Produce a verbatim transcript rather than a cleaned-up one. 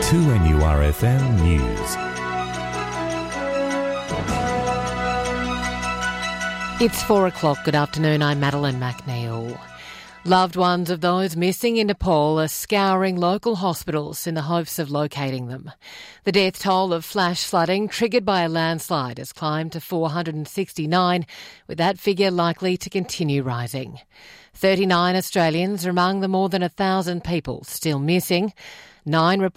two N U R F M News. It's four o'clock. Good afternoon. I'm Madeline McNeil. Loved ones of those missing in Nepal are scouring local hospitals in the hopes of locating them. The death toll of flash flooding triggered by a landslide has climbed to four hundred sixty-nine, with that figure likely to continue rising. thirty-nine Australians are among the more than one thousand people still missing. Nine